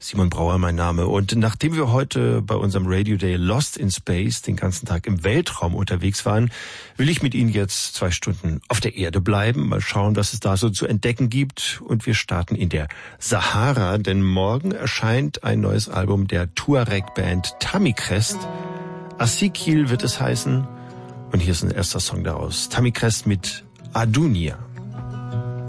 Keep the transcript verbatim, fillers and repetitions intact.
Simon Brauer mein Name. Und nachdem wir heute bei unserem Radio Day Lost in Space den ganzen Tag im Weltraum unterwegs waren, will ich mit Ihnen jetzt zwei Stunden auf der Erde bleiben, mal schauen, was es da so zu entdecken gibt. Und wir starten in der Sahara, denn morgen erscheint ein neues Album der Tuareg-Band Tamicrest. Assikil wird es heißen. Und hier ist ein erster Song daraus. Tamicrest mit Adunia.